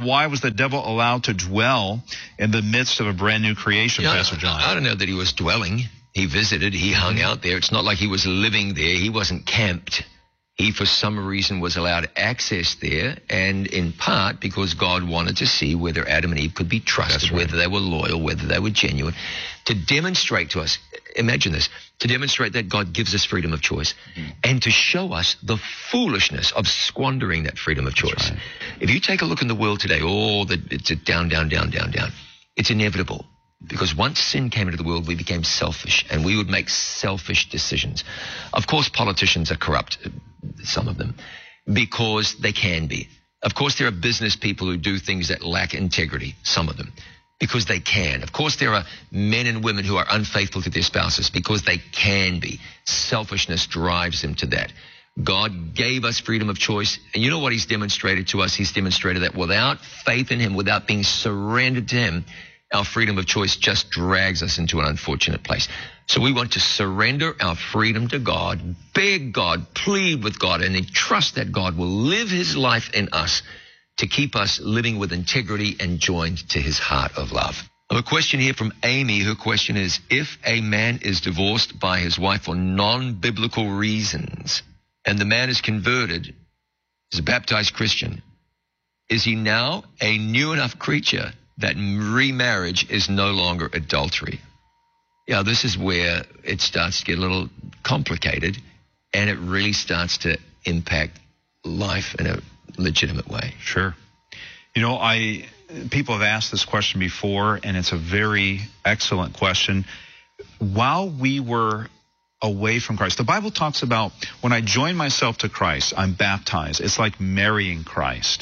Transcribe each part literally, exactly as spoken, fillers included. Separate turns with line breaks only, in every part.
why was the devil allowed to dwell in the midst of a brand new creation,
yeah,
Pastor John?
I don't know that he was dwelling. He visited, he hung mm-hmm. out there. It's not like he was living there. He wasn't camped. He, for some reason, was allowed access there, and in part because God wanted to see whether Adam and Eve could be trusted, right. whether they were loyal, whether they were genuine, to demonstrate to us, imagine this, to demonstrate that God gives us freedom of choice, mm-hmm. and to show us the foolishness of squandering that freedom of choice. Right. If you take a look in the world today, oh, the, it's a down, down, down, down, down. It's inevitable. Because once sin came into the world, we became selfish, and we would make selfish decisions. Of course, politicians are corrupt, some of them, because they can be. Of course, there are business people who do things that lack integrity, some of them, because they can. Of course, there are men and women who are unfaithful to their spouses because they can be. Selfishness drives them to that. God gave us freedom of choice, and you know what he's demonstrated to us? He's demonstrated that without faith in him, without being surrendered to him, our freedom of choice just drags us into an unfortunate place. So we want to surrender our freedom to God, beg God, plead with God, and then trust that God will live his life in us to keep us living with integrity and joined to his heart of love. I have a question here from Amy. Her question is, if a man is divorced by his wife for non-biblical reasons, and the man is converted, is a baptized Christian, is he now a new enough creature that remarriage is no longer adultery? Yeah, this is where it starts to get a little complicated, and it really starts to impact life in a legitimate way.
Sure. You know, I people have asked this question before, and it's a very excellent question. While we were away from Christ, the Bible talks about when I join myself to Christ, I'm baptized. It's like marrying Christ.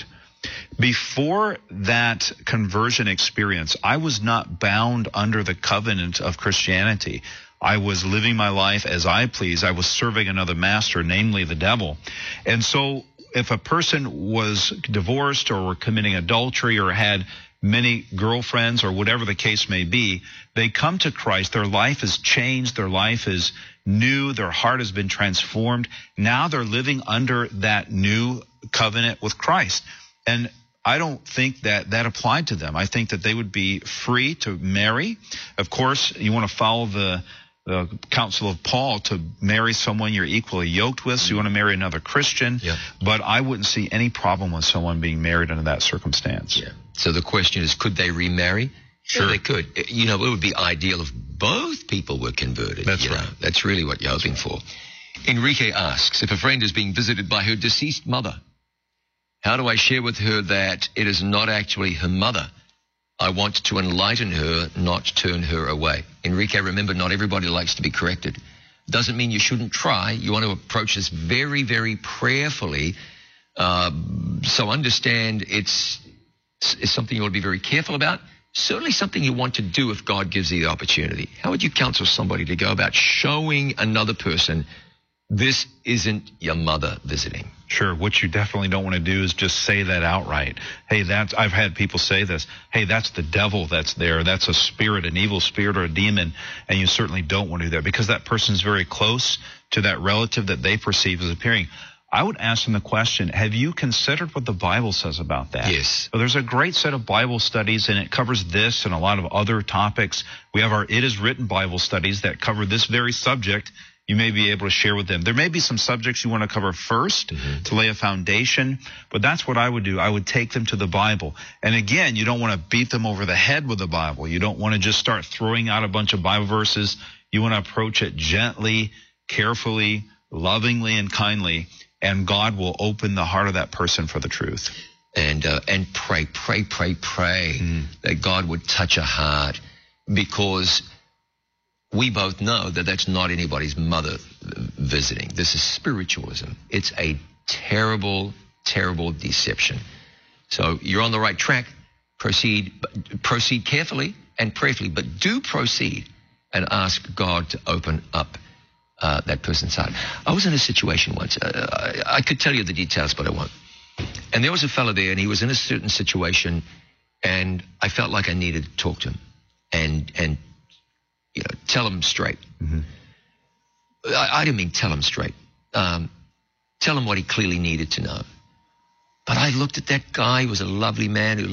Before that conversion experience, I was not bound under the covenant of Christianity. I was living my life as I please. I was serving another master, namely the devil. And so if a person was divorced or were committing adultery or had many girlfriends or whatever the case may be, they come to Christ. Their life has changed. Their life is new. Their heart has been transformed. Now they're living under that new covenant with Christ. And I don't think that that applied to them. I think that they would be free to marry. Of course, you want to follow the, the counsel of Paul to marry someone you're equally yoked with. So you want to marry another Christian. Yeah. But I wouldn't see any problem with someone being married under that circumstance.
Yeah. So the question is, could they remarry? Sure, yeah, they could. You know, it would be ideal if both people were converted.
That's right.
Know? That's really what you're hoping for. Enrique asks, if a friend is being visited by her deceased mother, how do I share with her that it is not actually her mother? I want to enlighten her, not turn her away. Enrique, remember, not everybody likes to be corrected. Doesn't mean you shouldn't try. You want to approach this very, very prayerfully. Uh, so understand it's, it's something you want to be very careful about. Certainly something you want to do if God gives you the opportunity. How would you counsel somebody to go about showing another person this isn't your mother visiting?
Sure. What you definitely don't want to do is just say that outright. Hey, that's, I've had people say this. Hey, that's the devil that's there. That's a spirit, an evil spirit or a demon. And you certainly don't want to do that because that person's very close to that relative that they perceive as appearing. I would ask them the question, have you considered what the Bible says about that?
Yes.
So there's a great set of Bible studies, and it covers this and a lot of other topics. We have our It Is Written Bible studies that cover this very subject. You may be able to share with them. There may be some subjects you want to cover first mm-hmm. to lay a foundation, but that's what I would do. I would take them to the Bible. And again, you don't want to beat them over the head with the Bible. You don't want to just start throwing out a bunch of Bible verses. You want to approach it gently, carefully, lovingly, and kindly, and God will open the heart of that person for the truth.
And uh, and pray, pray, pray, pray mm. that God would touch a heart, because we both know that that's not anybody's mother visiting. This is spiritualism. It's a terrible, terrible deception. So you're on the right track. Proceed, proceed carefully and prayerfully, but do proceed and ask God to open up uh, that person's heart. I was in a situation once. Uh, I, I could tell you the details, but I won't. And there was a fellow there, and he was in a certain situation, and I felt like I needed to talk to him and and you know, tell him straight. Mm-hmm. I, I didn't mean tell him straight. Um, tell him what he clearly needed to know. But I looked at that guy. He was a lovely man who